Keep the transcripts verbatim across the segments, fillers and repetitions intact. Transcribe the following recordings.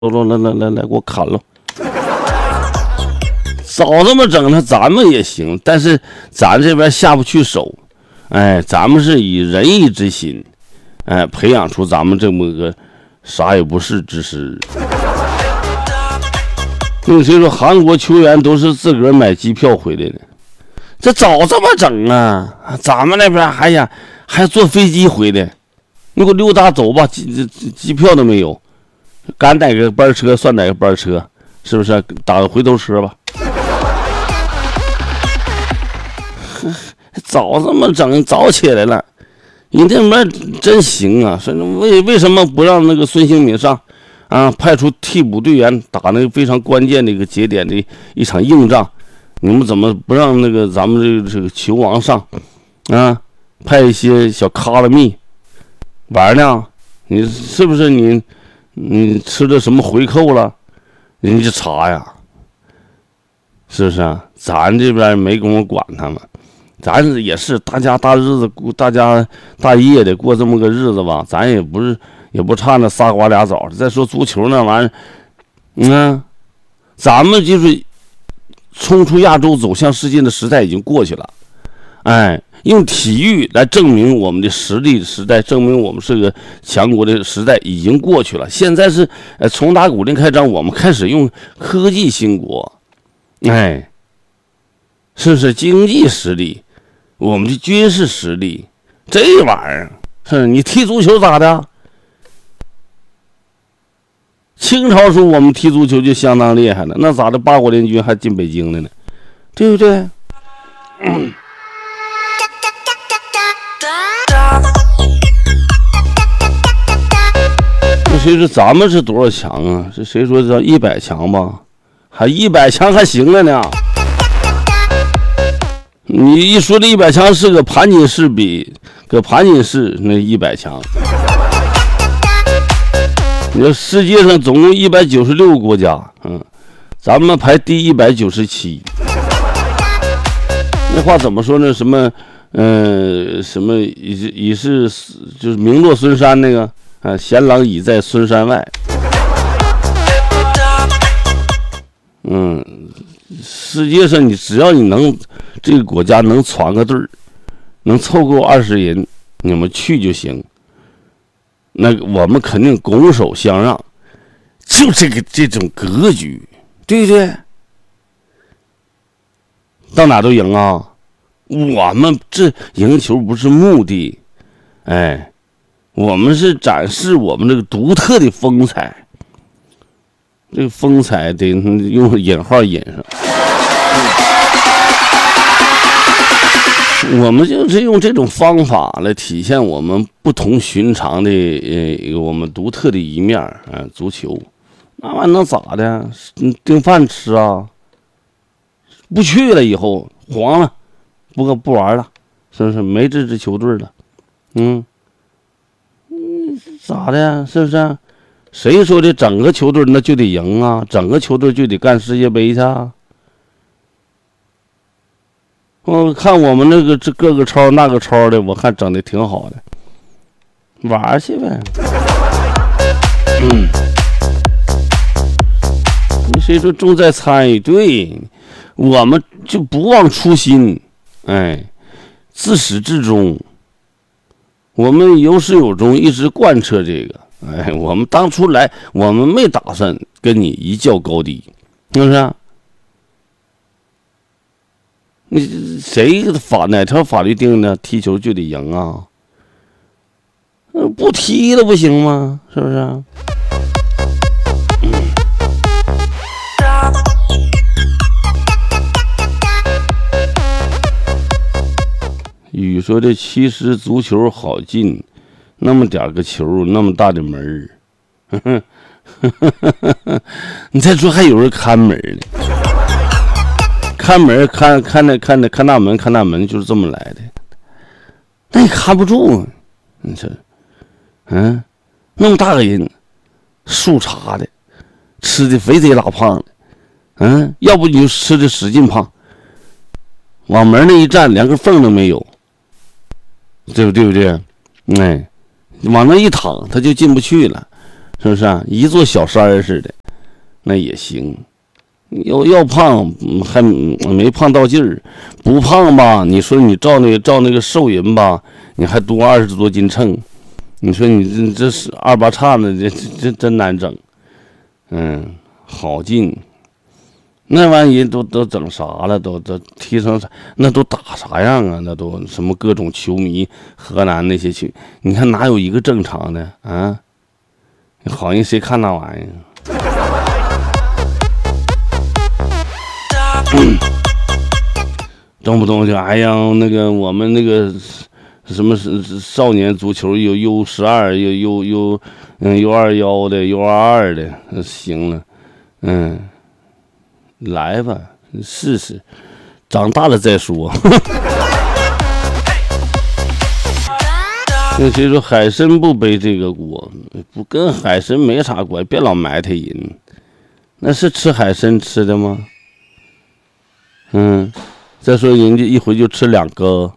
来来来来来，给我砍了！早这么整呢，咱们也行，但是咱这边下不去手。哎，咱们是以仁义之心，哎，培养出咱们这么个啥也不是之师。那谁说韩国球员都是自个儿买机票回来的？这早这么整啊！咱们那边还呀还坐飞机回来，你给我溜达走吧，机机票都没有，赶哪个班车算哪个班车，是不是？打个回头车吧。早这么整，早起来了，你这边真行啊！为为什么不让那个孙兴敏上啊？派出替补队员打那个非常关键的一个节点的一场硬仗，你们怎么不让那个咱们这个这个球王上啊？派一些小卡拉蜜玩呢？你是不是你你吃了什么回扣了？人家查呀，是不是啊？咱这边没工夫管他们。咱也是大家大日子过，大家大夜的过这么个日子吧，咱也不是也不差那仨瓜俩枣。再说足球那玩意儿，嗯，咱们就是冲出亚洲走向世界的时代已经过去了。哎，用体育来证明我们的实力的时代，证明我们是个强国的时代已经过去了。现在是呃从打古令开张，我们开始用科技兴国，哎，是不是经济实力？我们的军事实力，这玩意儿是你踢足球咋的？清朝时候我们踢足球就相当厉害了，那咋的？八国联军还进北京了呢，对不对？嗯、那谁说咱们是多少强啊？是谁说叫一百强吧？还一百强还行了呢。你一说这一百强是个盘锦市比，搁盘锦市那一百强。你说世界上总共一百九十六个国家，嗯，咱们排第一百九十七。那话怎么说呢？什么，呃，什么已是已是就是名落孙山那个啊，贤郎已在孙山外。嗯，世界上你只要你能。这个国家能攒个队儿，能凑够二十人，你们去就行。那我们肯定拱手相让，就这个这种格局，对不对？到哪都赢啊！我们这赢球不是目的，哎，我们是展示我们这个独特的风采。这个风采得用引号引上。我们就是用这种方法来体现我们不同寻常的呃我们独特的一面啊、呃，足球那玩意儿能咋的？订饭吃啊？不去了以后黄了，不不玩了，是不是没这支球队了？嗯嗯，咋的？是不是？谁说的整个球队那就得赢啊？整个球队就得干世界杯去啊？我看我们那个这各个超那个超的，我看整的挺好的，玩去呗。嗯，你谁说重在参与？对，我们就不忘初心，哎，自始至终，我们有始有终，一直贯彻这个。哎，我们当初来，我们没打算跟你一较高低，是不是啊？你谁法哪条法律定的踢球就得赢啊？不踢了不行吗？是不是啊？嗯、雨说这其实足球好进，那么点个球，那么大的门儿，你再说还有人看门呢。看门看看那看那看大门看大门就是这么来的，那也看不住啊！你这，嗯，那么大个人，树茶的，吃的肥贼拉胖的，嗯，要不你就吃的使劲胖，往门那一站，连个缝都没有，对不对不对？哎，往那一躺，他就进不去了。 是不是啊？一座小山似的，那也行。要要胖还没胖到劲儿，不胖吧？你说你照那个照那个瘦人吧，你还多二十多斤秤，你说你这这是二八叉的，这这真难整。嗯，好劲，那玩意都都整啥了？都都踢成啥？那都打啥样啊？那都什么各种球迷，河南那些球，你看哪有一个正常的啊？好像谁看那玩意儿？嗯，动不动就哎呀，那个我们那个什么少年足球有 U 十二，有 U U 嗯 U 二幺的 U 二二的，行了，嗯，来吧，试试，长大了再说。那谁说海参不背这个锅？不跟海参没啥关系，别老埋汰人。那是吃海参吃的吗？嗯，再说人家一回就吃两个，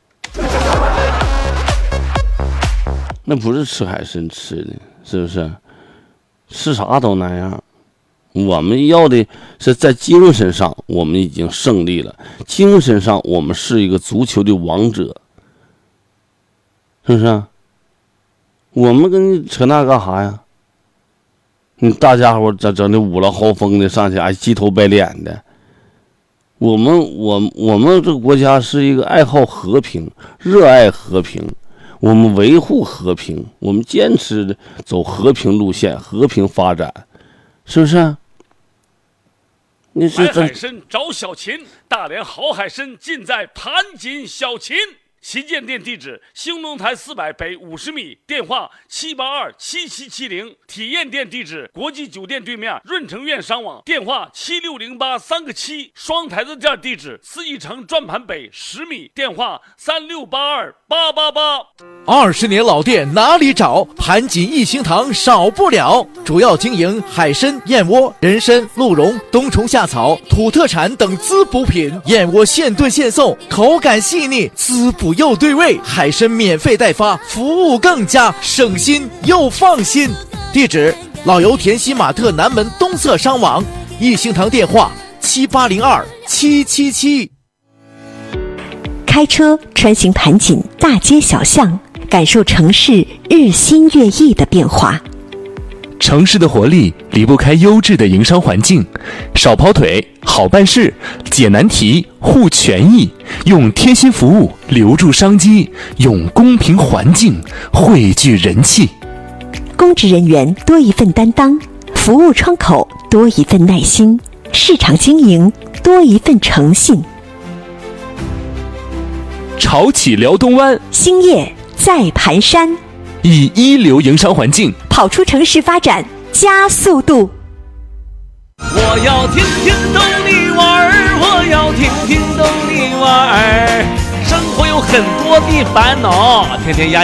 那不是吃海参吃的，是不是？吃啥都那样。我们要的是在精神上，我们已经胜利了。精神上，我们是一个足球的王者，是不是啊？我们跟你扯那干啥呀？你大家伙整整的五了豪风的上去，哎，鸡头白脸的。我们我我们这个国家是一个爱好和平、热爱和平，我们维护和平，我们坚持走和平路线、和平发展，是不是啊？你是买海参找小秦，大连好海参尽在盘锦小秦。旗舰店地址：兴隆台四百北五十米，电话七八二七七七零。体验店地址：国际酒店对面润城苑商网，电话七六零八三个七。双台子店地址：四义城转盘北十米，电话三六八二八八八。 二十年老店哪里找？盘锦一心堂少不了，主要经营海参、燕窝、人参、鹿茸、冬虫夏草、土特产等滋补品。燕窝现炖现送，口感细腻，滋补又对味。海参免费代发，服务更加省心又放心。地址：老油田西马特南门东侧商网，一心堂电话七八零二七七七。 开车穿行盘锦大街小巷，感受城市日新月异的变化。 城市的活力离不开优质的营商环境，少跑腿，好办事，解难题，护权益，用贴心服务留住商机，用公平环境汇聚人气。 公职人员多一份担当，服务窗口多一份耐心，市场经营多一份诚信。 潮起辽东湾， 兴业在盘山， 以一流营商环境跑出城市发展加速度。 我要听听逗你玩儿，我要听听逗你玩儿。生活有很多的烦恼，天天呀